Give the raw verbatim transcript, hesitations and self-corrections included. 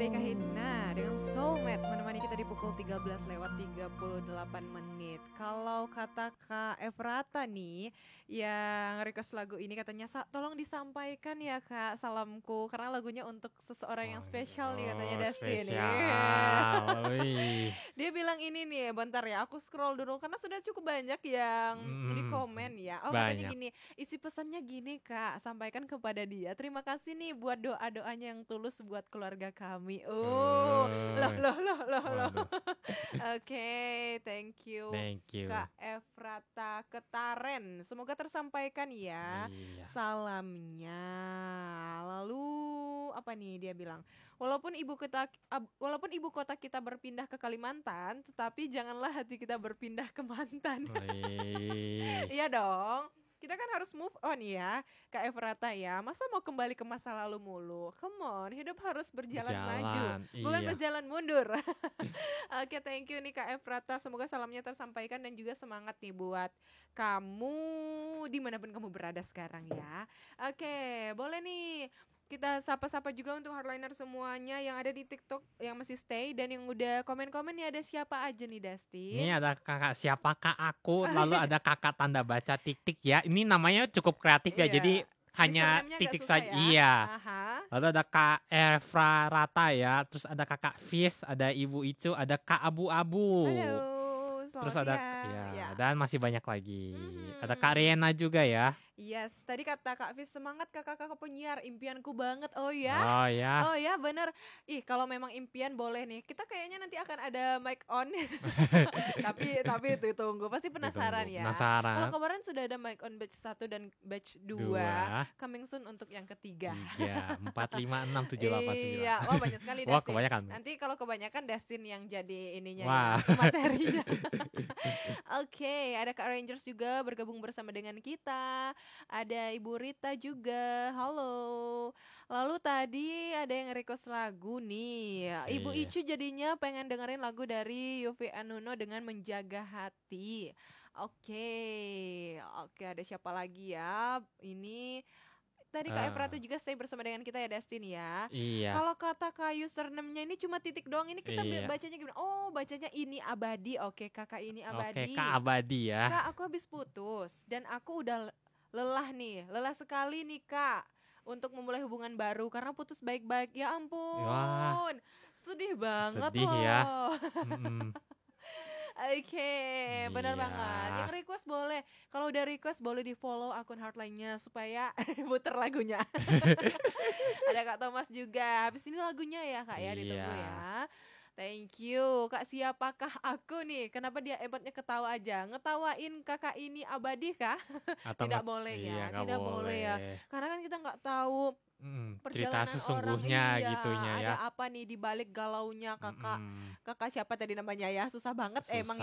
Rika Hidna dengan Soulmate menemani kita di pukul tiga belas lewat tiga puluh delapan menit. Kalau kata Kak Efrata nih yang request lagu ini katanya "Sa- tolong disampaikan ya Kak salamku karena lagunya untuk seseorang yang spesial nih katanya Oh, Dustin nih." spesial. Wih. Dia bilang ini nih, bentar ya aku scroll dulu karena sudah cukup banyak yang di Mm, komen ya. Oh katanya banyak. gini, isi pesannya gini Kak, sampaikan kepada dia. Terima kasih nih buat doa-doanya yang tulus buat keluarga kami. Oh, loh Uh, loh loh loh loh. waduh, Oke, thank you thank you. Kak Efrata Ketaren. Semoga tersampaikan ya Iya. salamnya. Lalu apa nih dia bilang? Walaupun ibu kota ab- walaupun ibu kota kita berpindah ke Kalimantan, tetapi janganlah hati kita berpindah ke Mantan. Wih. Iya dong. Kita kan harus move on ya, Kak Efrata ya. Masa mau kembali ke masa lalu mulu? Come on, hidup harus berjalan maju, Jalan, bukan iya. berjalan mundur. Oke, thank you nih Kak Efrata. Semoga salamnya tersampaikan dan juga semangat nih buat kamu dimanapun kamu berada sekarang ya. Oke, boleh nih kita sapa-sapa juga untuk hardliner semuanya yang ada di TikTok yang masih stay dan yang udah komen-komen nih, ada siapa aja nih Dustin? Ini ada kakak siapakah aku, lalu ada kakak tanda baca tik-tik ya. Ini namanya cukup kreatif ya, Iya. jadi hanya Username-nya agak titik susah saja. ya. Iya. Aha. Lalu ada Kak Efra Rata ya, terus ada Kakak Fis, ada Ibu Icu, ada Kak Abu-Abu. Halo, selamat Terus ada siang. ya, Ya. dan masih banyak lagi. Mhm. Ada Kak Riena juga ya. Yes, tadi kata Kak Fis, semangat kakak-kakak penyiar, impianku banget. Oh ya? Oh ya. Oh ya, bener. Ih, kalau memang impian boleh nih. Kita kayaknya nanti akan ada mic on. tapi tapi itu tunggu, pasti penasaran Ditunggu, ya. penasaran. Kalau kemarin sudah ada mic on batch satu dan batch dua, Dua, coming soon untuk yang ketiga. tiga, empat, lima, enam, tujuh, delapan, sembilan. Iya, wah banyak sekali Wah, Dustin. kebanyakan. Nanti kalau kebanyakan Dustin yang jadi ininya Wah. ya, materinya. Oke, ada Kak Rangers juga bergabung bersama dengan kita. Ada Ibu Rita juga, halo. Lalu tadi ada yang request lagu nih. Ibu Iya. Icu jadinya pengen dengerin lagu dari Yofi Anuno dengan Menjaga Hati. Oke, oke ada siapa lagi ya? Ini tadi Kak Ah. Efrata juga stay bersama dengan kita ya Dustin ya. Iya. Kalau kata Kak username-nya ini cuma titik doang, ini kita Iya. bacanya gimana? Oh, bacanya ini abadi. Oke, Kakak ini abadi. Oke, Kak Abadi ya. Kak, aku habis putus dan aku udah lelah nih, lelah sekali nih Kak untuk memulai hubungan baru karena putus baik-baik. Ya ampun, Wah. sedih banget Sedih loh. ya. Mm-mm. Oke, benar Iya. banget. Yang request boleh, kalau udah request boleh di follow akun hardline-nya supaya muter lagunya. Ada Kak Thomas juga. Habis ini lagunya ya Kak ya, ditunggu Iya. ya. Thank you. Kak, siapakah aku nih? Kenapa dia emotnya ketawa aja? Ngetawain kakak ini abadi kah? Atau Tidak nggak- boleh ya, iya, nggak tidak boleh ya. Karena kan kita nggak tahu Mm, cerita perjalanan sesungguhnya orang, iya, gitunya ya. ada apa nih di balik galaunya kakak. Mm-mm. Kakak siapa tadi namanya ya? Susah banget Susah. emang